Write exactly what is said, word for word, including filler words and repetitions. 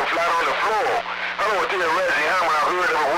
flat on the floor. I don't want to tell Reggie how when I heard him